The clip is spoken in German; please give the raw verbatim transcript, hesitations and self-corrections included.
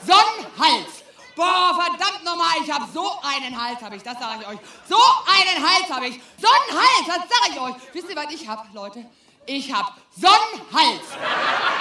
so einen Hals. Boah, verdammt nochmal, ich hab so einen Hals, hab ich, das sage ich euch. So einen Hals hab ich, so einen Hals, das sage ich euch. Wisst ihr, was ich hab, Leute? Ich hab so einen Hals.